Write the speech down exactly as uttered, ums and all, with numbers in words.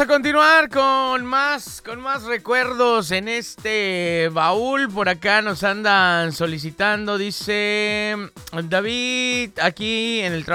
a continuar con más, con más recuerdos en este baúl. Por acá nos andan solicitando, dice David, aquí en el trabajo.